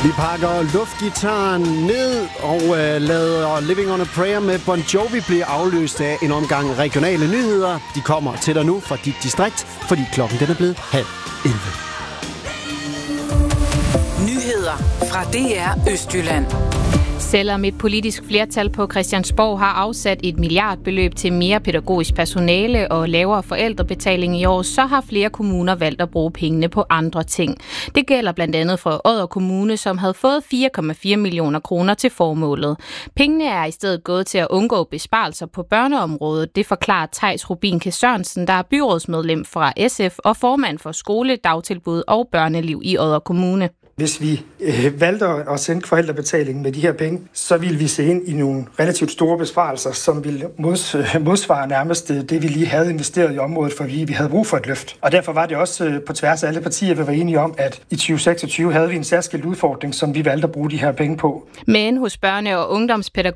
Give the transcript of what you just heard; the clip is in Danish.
Vi pakker luftgitaren ned og lader Living on a Prayer med Bon Jovi blive afløst af en omgang regionale nyheder. De kommer til dig nu fra dit distrikt, fordi klokken den er blevet 10:30. Nyheder fra DR Østjylland. Selvom et politisk flertal på Christiansborg har afsat et milliardbeløb til mere pædagogisk personale og lavere forældrebetaling i år, så har flere kommuner valgt at bruge pengene på andre ting. Det gælder blandt andet for Odder Kommune, som havde fået 4,4 millioner kroner til formålet. Pengene er i stedet gået til at undgå besparelser på børneområdet. Det forklarer Theis Rubinke Sørensen, der er byrådsmedlem fra SF og formand for skole, dagtilbud og børneliv i Odder Kommune. Hvis vi valgte at sænke forældrebetalingen med de her penge, så ville vi se ind i nogle relativt store besparelser, som ville modsvare nærmest det, vi lige havde investeret i området, for vi havde brug for et løft. Og derfor var det også på tværs af alle partier, vi var enige om, at i 2026 havde vi en særskilt udfordring, som vi valgte at bruge de her penge på. Men hos børne- og ungdomspædagog